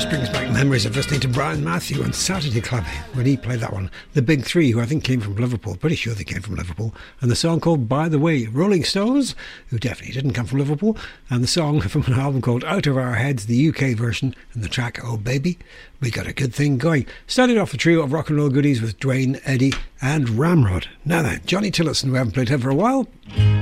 Brings back memories of listening to Brian Matthew on Saturday Club when he played that one. The Big Three, who I think came from Liverpool, pretty sure they came from Liverpool, and the song called By the Way. Rolling Stones, who definitely didn't come from Liverpool, and the song from an album called Out of Our Heads, the UK version, and the track Oh Baby. We got a good thing going. Started off a trio of rock and roll goodies with Dwayne, Eddie and Ramrod. Now then, Johnny Tillotson, we haven't played him for a while.